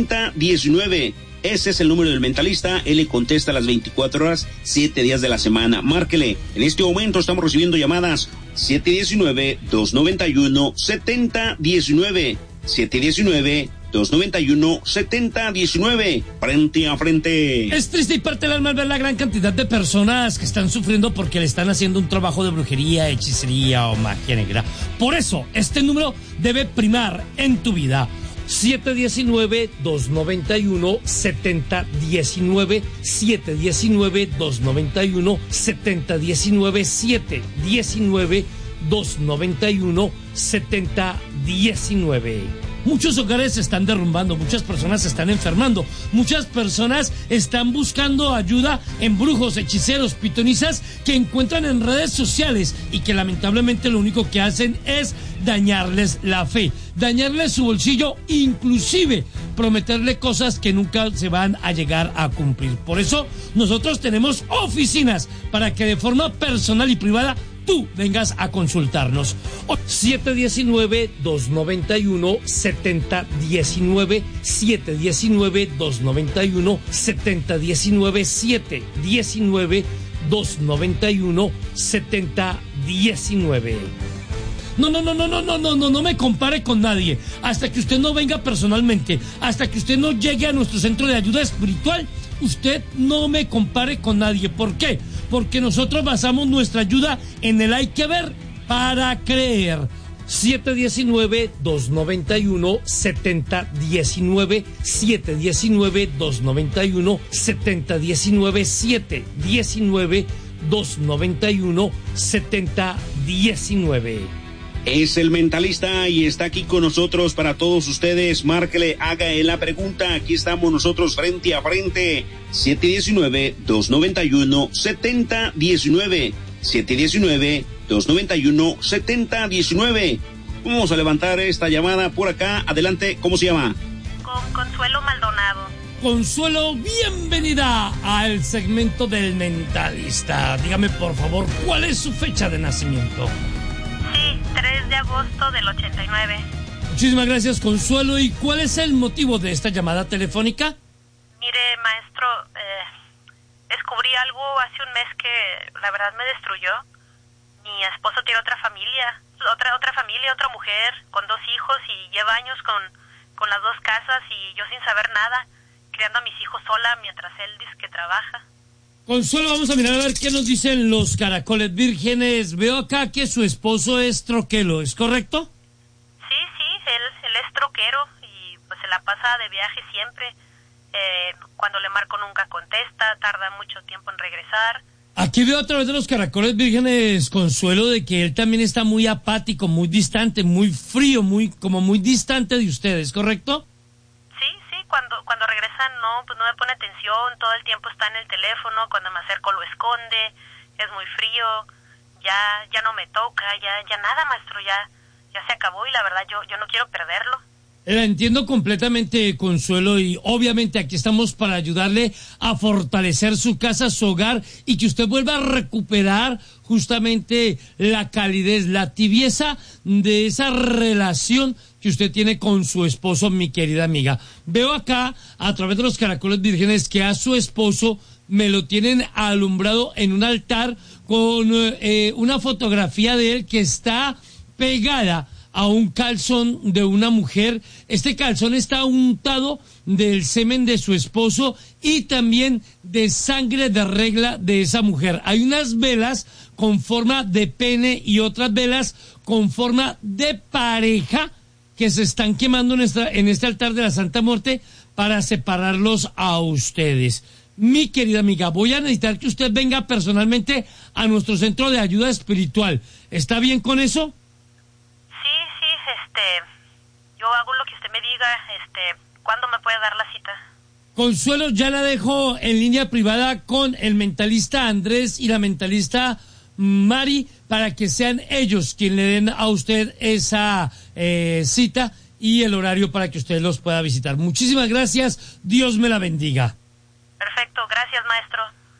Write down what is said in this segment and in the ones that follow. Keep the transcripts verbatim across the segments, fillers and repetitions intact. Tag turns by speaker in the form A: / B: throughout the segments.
A: setenta diecinueve. Ese es el número del mentalista. Él le contesta a las veinticuatro horas, siete días de la semana. Márquele. En este momento estamos recibiendo llamadas. siete uno nueve, dos nueve uno, siete cero uno nueve. siete uno nueve, dos nueve uno, siete cero uno nueve. Frente a frente.
B: Es triste y parte el alma al ver la gran cantidad de personas que están sufriendo porque le están haciendo un trabajo de brujería, hechicería o magia negra. Por eso, este número debe primar en tu vida. siete uno nueve, dos nueve uno, siete cero uno nueve, siete uno nueve, dos nueve uno, siete cero uno nueve, siete uno nueve, dos nueve uno, siete cero uno nueve. Muchos hogares se están derrumbando, muchas personas se están enfermando, muchas personas están buscando ayuda en brujos, hechiceros, pitonisas que encuentran en redes sociales y que lamentablemente lo único que hacen es dañarles la fe, dañarles su bolsillo, inclusive prometerle cosas que nunca se van a llegar a cumplir. Por eso nosotros tenemos oficinas para que de forma personal y privada tú vengas a consultarnos. siete uno nueve, dos nueve uno, siete cero uno nueve, siete uno nueve, dos nueve uno, siete cero uno nueve, siete uno nueve, dos nueve uno, siete cero uno nueve. No, no, no, no, no, no, no, no, no me compare con nadie. Hasta que usted no venga personalmente, hasta que usted no llegue a nuestro centro de ayuda espiritual, usted no me compare con nadie. ¿Por qué? Porque nosotros basamos nuestra ayuda en el hay que ver para creer. siete uno nueve, dos nueve uno, siete cero uno nueve, siete uno nueve, dos nueve uno, siete cero uno nueve, siete uno nueve, dos nueve uno, siete cero uno nueve.
A: Es el mentalista y está aquí con nosotros para todos ustedes. Márquele, haga la pregunta. Aquí estamos nosotros frente a frente. siete uno nueve, dos nueve uno, siete cero uno nueve. siete uno nueve, dos nueve uno, siete cero uno nueve. Vamos a levantar esta llamada por acá. Adelante, ¿cómo se llama?
C: Con Consuelo Maldonado.
B: Consuelo, bienvenida al segmento del mentalista. Dígame, por favor, ¿cuál es su fecha de nacimiento?
C: Sí, tres de agosto del ochenta y nueve.
B: Muchísimas gracias, Consuelo. ¿Y cuál es el motivo de esta llamada telefónica?
C: Mire, maestro, eh, descubrí algo hace un mes que la verdad me destruyó. Mi esposo tiene otra familia, otra otra familia, otra mujer, con dos hijos y lleva años con, con las dos casas y yo sin saber nada, criando a mis hijos sola mientras él dice que trabaja.
B: Consuelo, vamos a mirar a ver qué nos dicen los caracoles vírgenes. Veo acá que su esposo es troquelo, ¿es correcto?
C: Sí, sí, él, él es troquero y pues se la pasa de viaje siempre. Eh, cuando le marco nunca contesta, tarda mucho tiempo en regresar.
B: Aquí veo a través de los caracoles vírgenes, Consuelo, de que él también está muy apático, muy distante, muy frío, muy como muy distante de ustedes, ¿correcto?
C: Sí, sí, cuando cuando regresa no, pues no me pone atención, todo el tiempo está en el teléfono, cuando me acerco lo esconde, es muy frío, ya ya no me toca, ya ya nada, maestro, ya ya se acabó y la verdad yo yo no quiero perderlo.
B: La entiendo completamente, Consuelo, y obviamente aquí estamos para ayudarle a fortalecer su casa, su hogar, y que usted vuelva a recuperar justamente la calidez, la tibieza de esa relación que usted tiene con su esposo, mi querida amiga. Veo acá, a través de los caracoles vírgenes, que a su esposo me lo tienen alumbrado en un altar con eh, una fotografía de él que está pegada a un calzón de una mujer. Este calzón está untado del semen de su esposo y también de sangre de regla de esa mujer. Hay unas velas con forma de pene y otras velas con forma de pareja que se están quemando en, esta, en este altar de la Santa Muerte para separarlos a ustedes. Mi querida amiga, voy a necesitar que usted venga personalmente a nuestro centro de ayuda espiritual. ¿Está bien con eso?
C: Este, yo hago lo que usted me diga. Este, ¿cuándo me puede dar la cita?
B: Consuelo, ya la dejo en línea privada con el mentalista Andrés y la mentalista Mari para que sean ellos quienes le den a usted esa eh, cita y el horario para que usted los pueda visitar. Muchísimas gracias, Dios me la bendiga.
C: Perfecto, gracias, maestro.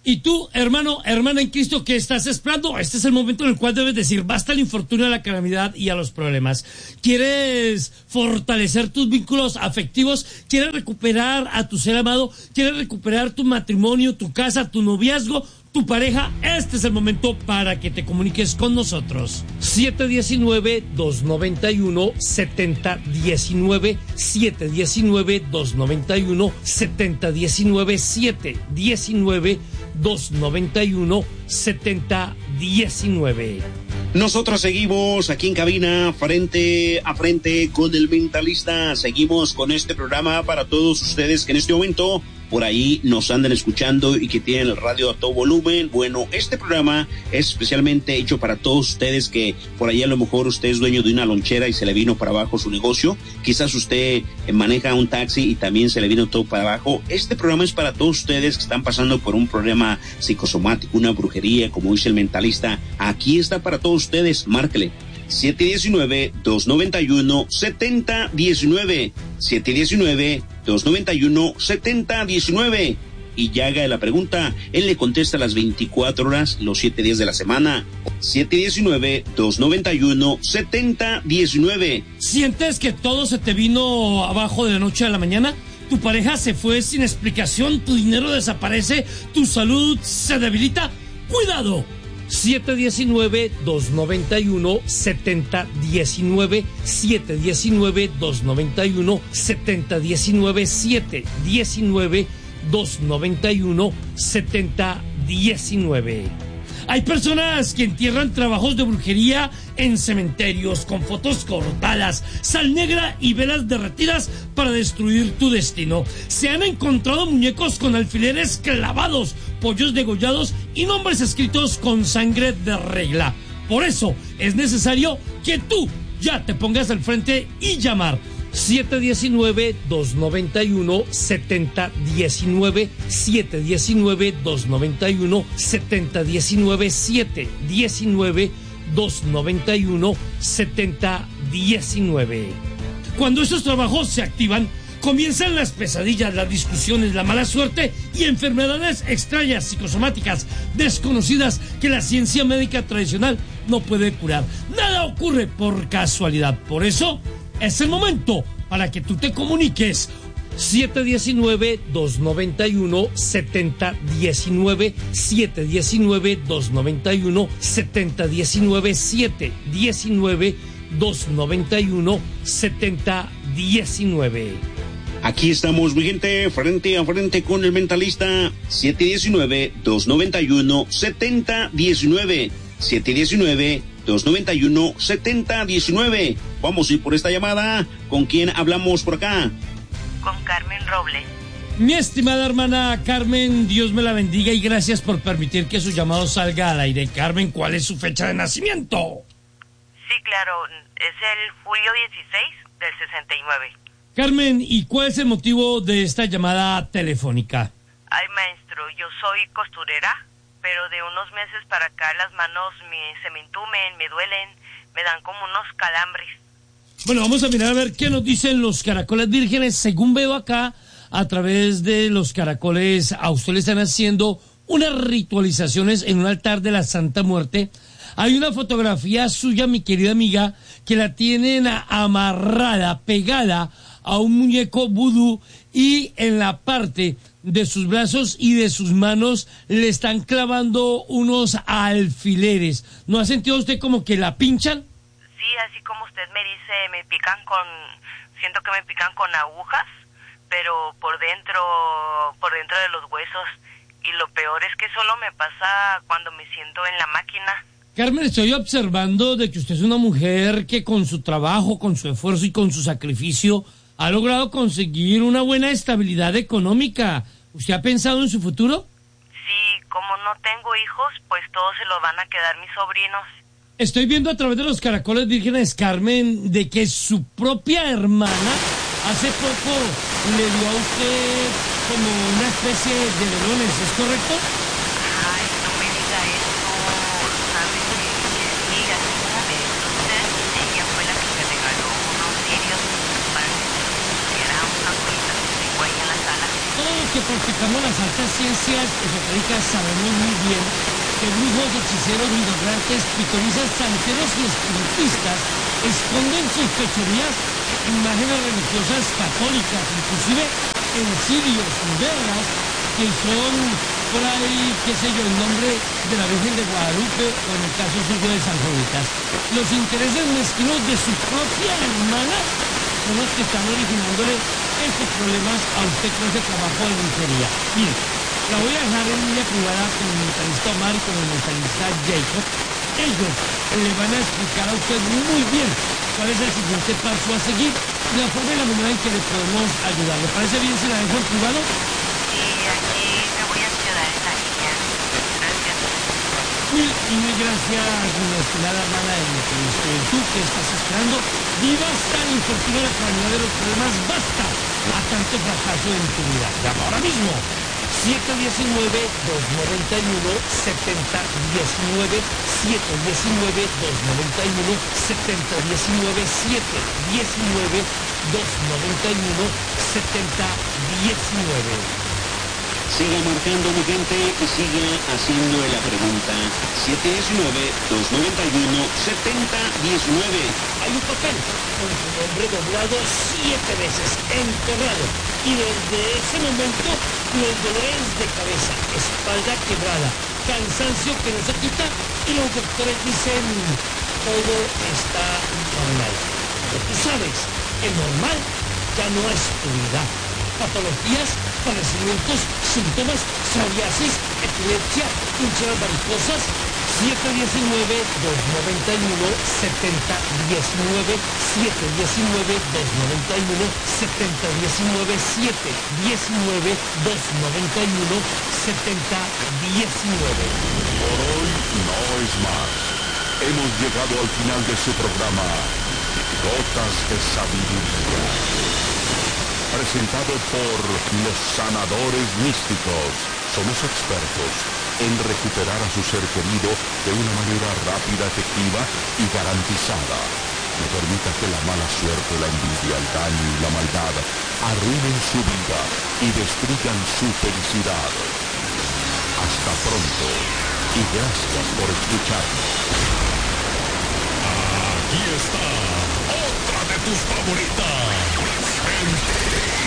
B: Y tú, hermano, hermana en Cristo, ¿qué estás esperando? Este es el momento en el cual debes decir basta al infortunio, a la calamidad y a los problemas. ¿Quieres fortalecer tus vínculos afectivos? ¿Quieres recuperar a tu ser amado? ¿Quieres recuperar tu matrimonio, tu casa, tu noviazgo, tu pareja? Este es el momento para que te comuniques con nosotros. siete uno nueve, dos nueve uno, siete cero uno nueve, siete uno nueve, dos nueve uno, siete cero uno nueve, siete uno nueve, dos nueve uno, siete cero uno nueve.
A: Nosotros seguimos aquí en cabina, frente a frente con el Mentalista. Seguimos con este programa para todos ustedes que en este momento por ahí nos andan escuchando y que tienen el radio a todo volumen. Bueno, este programa es especialmente hecho para todos ustedes que por ahí a lo mejor usted es dueño de una lonchera y se le vino para abajo su negocio. Quizás usted maneja un taxi y también se le vino todo para abajo. Este programa es para todos ustedes que están pasando por un problema psicosomático, una brujería, como dice el Mentalista. Aquí está para todos ustedes, márquele. siete uno nueve, dos nueve uno, siete cero uno nueve, siete uno nueve, dos nueve uno, siete cero uno nueve. Y ya haga la pregunta, él le contesta las veinticuatro horas, los siete días de la semana. siete uno nueve, dos nueve uno, siete cero uno nueve.
B: ¿Sientes que todo se te vino abajo de la noche a la mañana? ¿Tu pareja se fue sin explicación? ¿Tu dinero desaparece? ¿Tu salud se debilita? ¡Cuidado! siete uno nueve, dos nueve uno, siete cero uno nueve, siete uno nueve, dos nueve uno, siete cero uno nueve, siete uno nueve, dos nueve uno, siete cero uno nueve. Hay personas que entierran trabajos de brujería en cementerios con fotos cortadas, sal negra y velas derretidas para destruir tu destino. Se han encontrado muñecos con alfileres clavados, pollos degollados y nombres escritos con sangre de regla. Por eso es necesario que tú ya te pongas al frente y llamar. siete uno nueve, dos nueve uno, siete cero uno nueve, siete uno nueve, dos nueve uno, siete cero uno nueve, siete uno nueve, dos nueve uno, siete cero uno nueve. Cuando esos trabajos se activan, comienzan las pesadillas, las discusiones, la mala suerte y enfermedades extrañas, psicosomáticas, desconocidas que la ciencia médica tradicional no puede curar. Nada ocurre por casualidad. Por eso es el momento para que tú te comuniques. siete uno nueve, dos nueve uno, siete cero uno nueve, siete uno nueve, dos nueve uno, siete cero uno nueve, siete uno nueve, dos nueve uno, siete cero uno nueve.
A: Aquí estamos, mi gente, frente a frente con el Mentalista. siete uno nueve, dos nueve uno, siete cero uno nueve, siete uno nueve, dos nueve uno, siete cero uno nueve. Vamos a ir por esta llamada. ¿Con quién hablamos por acá?
C: Con Carmen Robles.
B: Mi estimada hermana Carmen, Dios me la bendiga y gracias por permitir que su llamado salga al aire. Carmen, ¿cuál es su fecha de nacimiento?
C: Sí, claro, es el julio dieciséis del sesenta y nueve.
B: Carmen, ¿y cuál es el motivo de esta llamada telefónica?
C: Ay, maestro, yo soy costurera, pero de unos meses para acá las manos me, se me entumen, me duelen, me dan como unos calambres.
B: Bueno, vamos a mirar a ver qué nos dicen los caracoles vírgenes. Según veo acá, a través de los caracoles, a usted le están haciendo unas ritualizaciones en un altar de la Santa Muerte. Hay una fotografía suya, mi querida amiga, que la tienen amarrada, pegada a un muñeco vudú y en la parte de sus brazos y de sus manos le están clavando unos alfileres. ¿No ha sentido usted como que la pinchan?
C: Sí, así como usted me dice, me pican con, siento que me pican con agujas, pero por dentro, por dentro de los huesos. Y lo peor es que solo me pasa cuando me siento en la máquina.
B: Carmen, estoy observando de que usted es una mujer que con su trabajo, con su esfuerzo y con su sacrificio ha logrado conseguir una buena estabilidad económica. ¿Usted ha pensado en su futuro?
C: Sí, como no tengo hijos, pues todos se los van a quedar mis sobrinos.
B: Estoy viendo a través de los caracoles vírgenes, Carmen, de que su propia hermana hace poco le dio a usted como una especie de velones, ¿es correcto?
C: Ay, no me diga eso. ¿Sabe qué? Mira, una vez, ella fue la que me regaló unos cirios para que se pusiera una colita de güey en la sala.
B: Todos los que practicamos las altas ciencias esotéricas sabemos muy bien que brujos, hechiceros, midograntes, pitonisas, santeros y espiritistas esconden sus fechorías imágenes religiosas católicas, inclusive en sirios, verlas, que son por ahí, qué sé yo, el nombre de la Virgen de Guadalupe o en el caso suyo de San Juditas. Los intereses mezquinos de su propia hermana son los que están originándole estos problemas a usted con ese trabajo de brujería. Mire, la voy a dejar en línea privada con el mentalista Omar y con el mentalista Jacob. Ellos le van a explicar a usted muy bien cuál es el siguiente paso a seguir y la forma y la manera en que le podemos ayudar. ¿Le parece bien si la dejo en privado?
C: Sí, aquí me voy a quedar en la línea. Gracias.
B: Mil y mil gracias, mi estimada hermana de mentalista. Y tú que estás esperando, y basta el infortunio de la calamidad de los problemas, basta a tanto fracaso en tu vida. Llama ahora mismo. siete uno nueve, dos nueve uno, siete cero uno nueve, siete uno nueve, dos nueve uno, siete cero uno nueve, siete uno nueve, dos nueve uno, siete cero uno nueve.
A: Siga marcando, mi gente, y siga haciendo la pregunta. siete uno nueve, dos nueve uno, siete cero uno nueve.
B: Hay un papel con su nombre doblado siete veces, enterrado. Y desde ese momento, los dolores de cabeza, espalda quebrada, cansancio que no se quita, y los doctores dicen, todo está normal. Pero tú sabes, el normal ya no es tu vida. Patologías, padecimientos, síntomas, psoriasis, epilepsia, úlceras varicosas. siete uno nueve, dos nueve uno, siete cero uno nueve, siete uno nueve, dos nueve uno, siete cero uno nueve, siete uno nueve, dos nueve uno, siete cero uno nueve.
D: Por hoy no es más. Hemos llegado al final de su programa Gotas de Sabiduría, presentado por los sanadores místicos. Somos expertos en recuperar a su ser querido de una manera rápida, efectiva y garantizada. No permita que la mala suerte, la envidia, el daño y la maldad arruinen su vida y destruyan su felicidad. Hasta pronto y gracias por escucharnos.
E: Aquí está otra de tus favoritas. Gente.